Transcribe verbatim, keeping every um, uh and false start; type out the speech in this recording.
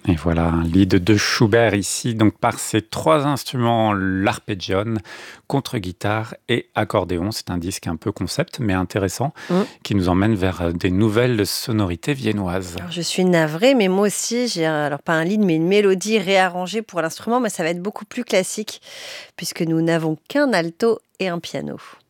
Et voilà un lied de Schubert ici, donc par ces trois instruments, l'arpégione, contre-guitare et accordéon. C'est un disque un peu concept, mais intéressant, Mmh. qui nous emmène vers des nouvelles sonorités viennoises. Alors je suis navrée, mais moi aussi j'ai un alors pas un lead, mais une mélodie réarrangée pour l'instrument, mais ça va être beaucoup plus classique puisque nous n'avons qu'un alto et un piano.